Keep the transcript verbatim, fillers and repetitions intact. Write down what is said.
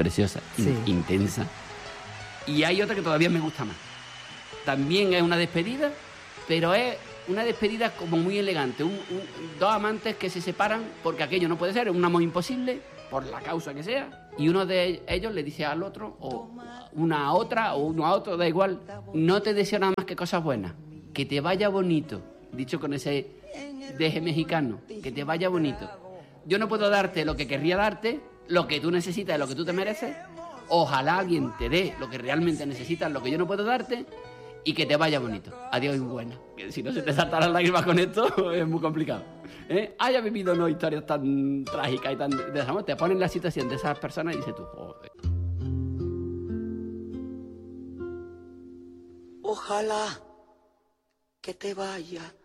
preciosa, Sí. in- intensa. Y hay otra que todavía me gusta más. También es una despedida, pero es una despedida como muy elegante. Un, un- dos amantes que se separan porque aquello no puede ser, es un amor imposible, por la causa que sea. Y uno de ellos le dice al otro, o una a otra, o uno a otro, da igual. No te deseo nada más que cosas buenas. Que te vaya bonito. Dicho con ese deje mexicano. Que te vaya bonito. Yo no puedo darte lo que querría darte, lo que tú necesitas, lo que tú te mereces. Ojalá alguien te dé lo que realmente necesitas, lo que yo no puedo darte, y que te vaya bonito. Adiós y buena. Que si no se te saltan las lágrimas con esto, es muy complicado. ¿Eh? Haya vivido no historias tan trágicas y tan de desamor, te ponen en la situación de esas personas y dices tú, joder. Ojalá que te vaya